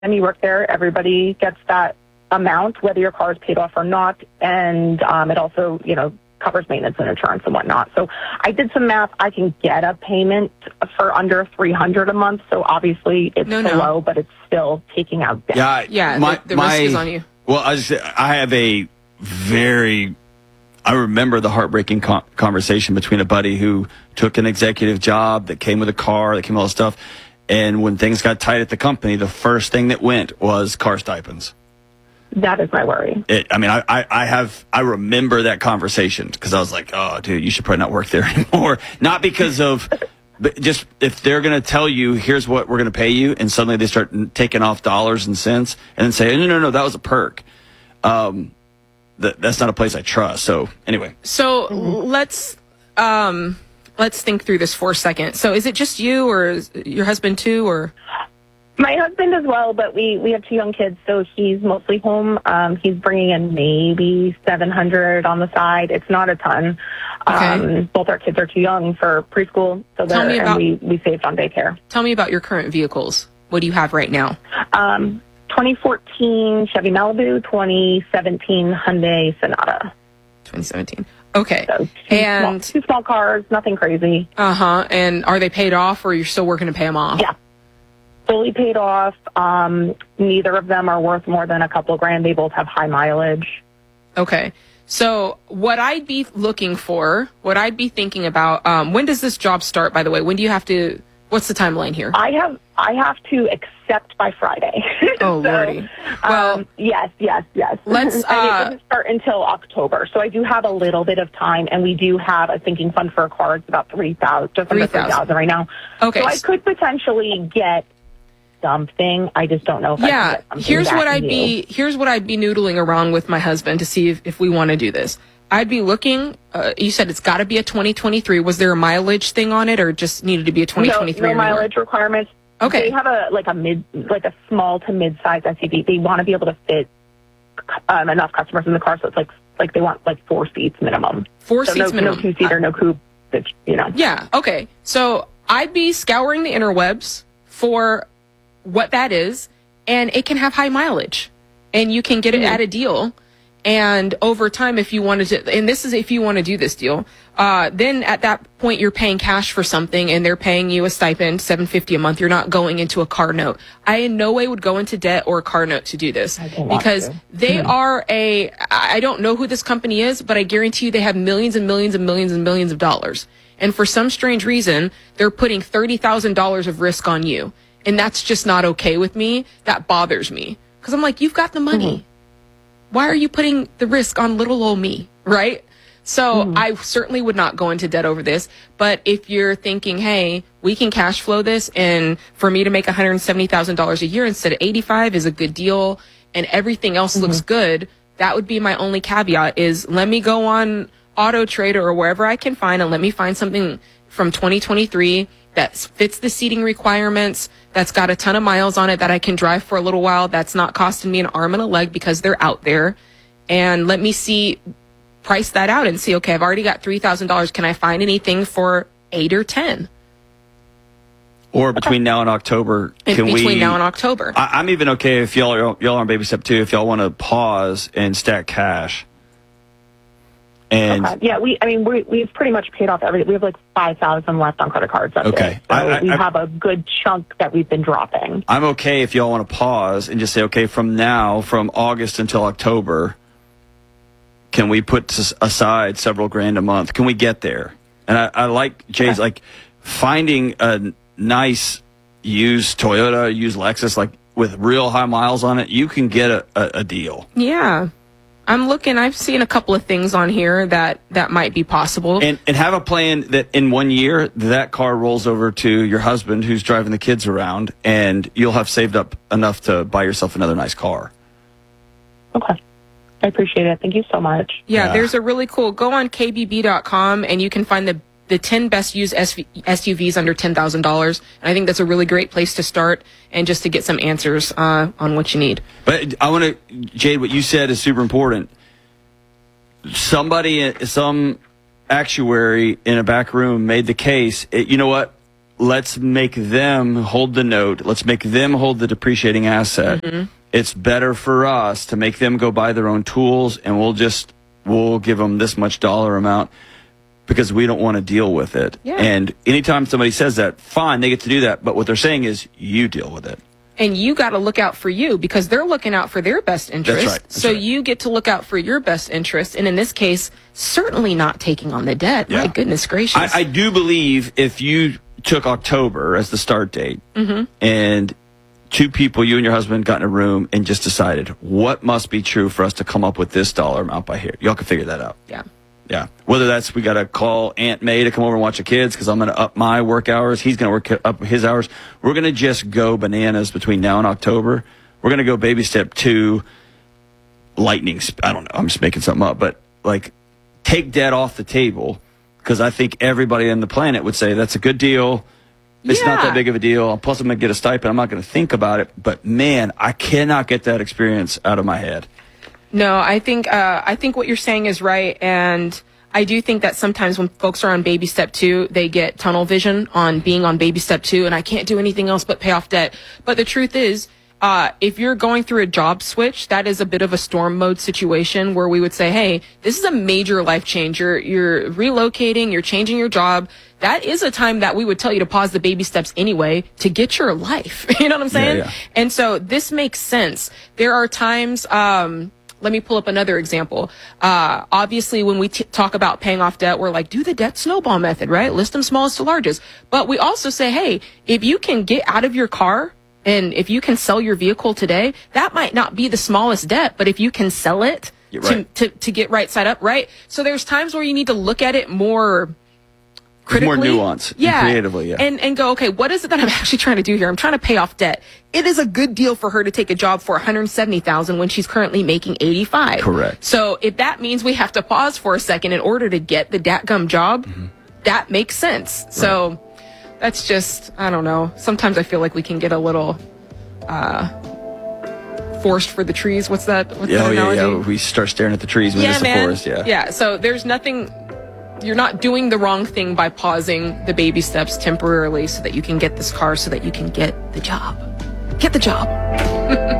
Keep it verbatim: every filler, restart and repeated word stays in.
you work there, everybody gets that amount, whether your car is paid off or not. And um, it also, you know, covers maintenance and insurance and whatnot. So I did some math. I can get a payment for under three hundred dollars a month. So obviously it's no, below, no. but it's still taking out debt. Yeah, yeah. My, the the my, risk is on you. Well, I just I have a very I remember the heartbreaking con- conversation between a buddy who took an executive job that came with a car, that came with all this stuff, and when things got tight at the company, the first thing that went was car stipends. That is my worry. It, I mean, I, I, I have, I remember that conversation because I was like, oh, dude, you should probably not work there anymore. Not because of, but just if they're going to tell you, here's what we're going to pay you, and suddenly they start taking off dollars and cents and then say, no, no, no, that was a perk. Um, that, that's not a place I trust. So anyway. So let's, um, let's think through this for a second. So is it just you or is your husband too, or? My husband as well, but we, we have two young kids, so he's mostly home. Um, he's bringing in maybe seven hundred on the side. It's not a ton. Okay. Um, both our kids are too young for preschool, so Tell me they're, about- and we, we saved on daycare. Tell me about your current vehicles. What do you have right now? Um, twenty fourteen Chevy Malibu, twenty seventeen Hyundai Sonata. twenty seventeen. Okay. So two, and small, two small cars, nothing crazy. uh-huh. And are they paid off, or you're still working to pay them off? Yeah. Fully paid off. Um, neither of them are worth more than a couple grand. They both have high mileage. Okay. So what I'd be looking for, what I'd be thinking about, um, when does this job start, by the way? When do you have to, what's the timeline here? I have I have to accept by Friday. Oh, so, Lordy. Well, um, yes, yes, yes. let's, and uh, it doesn't start until October. So I do have a little bit of time, and we do have a sinking fund for a car. It's about three thousand, just under three thousand right now. Okay. So I could potentially get something. I just don't know if I yeah, can get something here's that what I'd new. be here's what I'd be noodling around with my husband to see if, if we want to do this. I'd be looking, uh, you said it's got to be a twenty twenty-three. Was there a mileage thing on it, or just needed to be a twenty twenty-three? No, no mileage requirements. Okay. They have a like a mid, like a small to mid-size S U V. They want to be able to fit um, enough customers in the car, so it's like like they want like four seats minimum. Four so seats no, minimum. No two-seater, no coupe. It's, you know. Yeah. Okay. So I'd be scouring the interwebs for what that is, and it can have high mileage, and you can get it Mm-hmm. at a deal. And over time, if you wanted to, and this is if you want to do this deal, uh, then at that point you're paying cash for something, and they're paying you a stipend, seven fifty a month. You're not going into a car note. I in no way would go into debt or a car note to do this, because to. they mm-hmm. are a. I don't know who this company is, but I guarantee you they have millions and millions and millions and millions of dollars. And for some strange reason, they're putting thirty thousand dollars of risk on you, and that's just not okay with me. That bothers me, because I'm like, you've got the money. Mm-hmm. Why are you putting the risk on little old me, right? So mm. I certainly would not go into debt over this. But if you're thinking, hey, we can cash flow this, and for me to make one hundred seventy thousand dollars a year instead of eighty-five is a good deal, and everything else mm-hmm. looks good, that would be my only caveat is let me go on Auto Trader or wherever I can find, and let me find something from twenty twenty-three that fits the seating requirements, that's got a ton of miles on it, that I can drive for a little while, that's not costing me an arm and a leg because they're out there. And let me see, price that out and see, okay, I've already got three thousand dollars. Can I find anything for eight or ten? Or between now and October, In can between we, now and October. I, I'm even okay if y'all are, y'all are on baby step two, if y'all want to pause and stack cash. And okay. Yeah, we. I mean, we we've pretty much paid off everything. We have like five thousand left on credit cards. That's okay, it. So I, I, we I, have a good chunk that we've been dropping. I'm okay if y'all want to pause and just say, okay, from now, from August until October, can we put aside several grand a month? Can we get there? And I, I like Jay's okay. like finding a nice used Toyota, used Lexus, like with real high miles on it. You can get a, a, a deal. Yeah. I'm looking, I've seen a couple of things on here that, that might be possible. And and have a plan that in one year, that car rolls over to your husband who's driving the kids around, and you'll have saved up enough to buy yourself another nice car. Okay. I appreciate it. Thank you so much. Yeah, Yeah. there's a really cool, go on K B B dot com and you can find the the ten best used S U Vs under ten thousand dollars. And I think that's a really great place to start and just to get some answers uh, on what you need. But I want to, Jade, what you said is super important. Somebody, some actuary in a back room made the case, it, you know what, let's make them hold the note. Let's make them hold the depreciating asset. Mm-hmm. It's better for us to make them go buy their own tools, and we'll just we'll give them this much dollar amount because we don't want to deal with it. Yeah. And anytime somebody says that, fine, they get to do that. But what they're saying is, you deal with it. And you got to look out for you because they're looking out for their best interest. That's right. That's so right. you get to look out for your best interest. And in this case, certainly not taking on the debt. Yeah. My goodness gracious. I, I do believe if you took October as the start date mm-hmm. and two people, you and your husband, got in a room and just decided what must be true for us to come up with this dollar amount by here. Y'all can figure that out. Yeah. Yeah. Whether that's we got to call Aunt May to come over and watch the kids because I'm going to up my work hours. He's going to work up his hours. We're going to just go bananas between now and October. We're going to go baby step two, lightning. Sp- I don't know. I'm just making something up. But like take debt off the table because I think everybody on the planet would say that's a good deal. It's yeah. not that big of a deal. Plus, I'm going to get a stipend. I'm not going to think about it. But, man, I cannot get that experience out of my head. No, I think uh, I think what you're saying is right. And I do think that sometimes when folks are on baby step two, they get tunnel vision on being on baby step two. And I can't do anything else but pay off debt. But the truth is, Uh, if you're going through a job switch, that is a bit of a storm mode situation where we would say, hey, this is a major life change. You're, you're relocating, you're changing your job. That is a time that we would tell you to pause the baby steps anyway to get your life. You know what I'm saying? Yeah, yeah. And so this makes sense. There are times, um, let me pull up another example. Uh, obviously, when we t- talk about paying off debt, we're like, do the debt snowball method, right? List them smallest to largest. But we also say, hey, if you can get out of your car, and if you can sell your vehicle today, that might not be the smallest debt, but if you can sell it to, right. to, to get right side up, right? So there's times where you need to look at it more critically. More nuance. Yeah. Creatively, yeah. And, and go, okay, what is it that I'm actually trying to do here? I'm trying to pay off debt. It is a good deal for her to take a job for one hundred seventy thousand dollars when she's currently making eighty-five. Correct. So if that means we have to pause for a second in order to get the datgum job, mm-hmm. that makes sense. Right. So that's just, I don't know. Sometimes I feel like we can get a little uh, forced for the trees. What's that? What's yeah, that yeah, analogy? yeah. We start staring at the trees when yeah, it's the man. forest. Yeah. Yeah. So there's nothing. You're not doing the wrong thing by pausing the baby steps temporarily so that you can get this car, so that you can get the job. Get the job.